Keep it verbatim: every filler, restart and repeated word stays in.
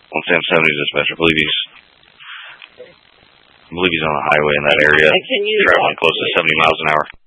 On Sam seventy dispatcher, I believe he's, I believe he's on the highway in that area, And can you traveling close to seventy miles an hour.